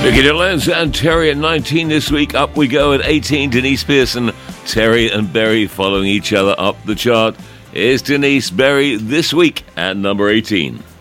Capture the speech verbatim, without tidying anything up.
Nicky DeLange and Terry at nineteen this week. Up we go at eighteen. Denise Pearson, Terry and Berry following each other up the chart. Here's Denise, Berry this week at number eighteen.